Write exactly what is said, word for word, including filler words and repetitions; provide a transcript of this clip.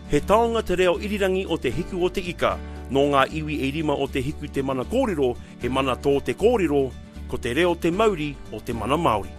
He taonga te reo irirangi o te hiku o te ika, no ngā iwi e rima o te hiku te mana kōrero, he mana tō te kōrero, ko te reo te Māori o te mana Māori.